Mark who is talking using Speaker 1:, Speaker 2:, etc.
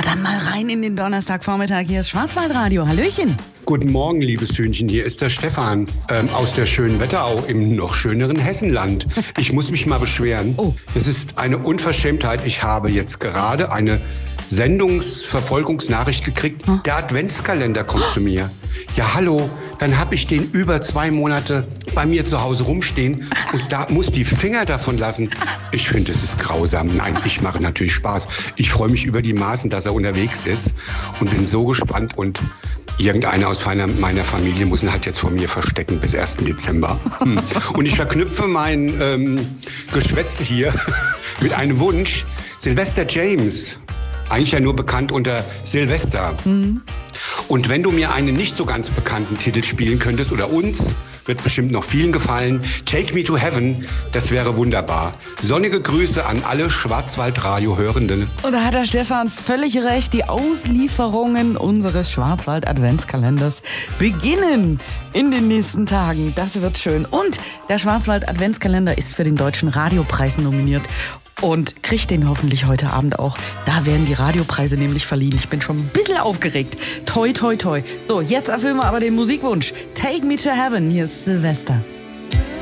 Speaker 1: dann mal rein in den Donnerstagvormittag. Hier ist Schwarzwaldradio. Hallöchen.
Speaker 2: Guten Morgen, liebes Hühnchen. Hier ist der Stefan aus der schönen Wetterau im noch schöneren Hessenland. Ich muss mich mal beschweren.
Speaker 1: Oh.
Speaker 2: Es ist eine Unverschämtheit. Ich habe jetzt gerade eine Sendungsverfolgungsnachricht gekriegt. Der Adventskalender kommt zu mir. Ja, hallo. Dann habe ich den über 2 Monate bei mir zu Hause rumstehen und da muss die Finger davon lassen. Ich finde, es ist grausam. Nein, ich mache natürlich Spaß. Ich freue mich über die Maßen, dass er unterwegs ist und bin so gespannt und irgendeiner aus meiner Familie muss ihn halt jetzt vor mir verstecken bis 1. Dezember. Und ich verknüpfe mein Geschwätz hier mit einem Wunsch. Sylvester James, eigentlich ja nur bekannt unter Silvester. Und wenn du mir einen nicht so ganz bekannten Titel spielen könntest oder uns, wird bestimmt noch vielen gefallen, Take Me to Heaven, das wäre wunderbar. Sonnige Grüße an alle Schwarzwaldradio-Hörenden.
Speaker 1: Und da hat der Stefan völlig recht. Die Auslieferungen unseres Schwarzwald-Adventskalenders beginnen in den nächsten Tagen. Das wird schön. Und der Schwarzwald-Adventskalender ist für den Deutschen Radiopreis nominiert. Und kriegt den hoffentlich heute Abend auch. Da werden die Radiopreise nämlich verliehen. Ich bin schon ein bisschen aufgeregt. Toi, toi, toi. So, jetzt erfüllen wir aber den Musikwunsch. Take Me to Heaven. Hier ist Silvester.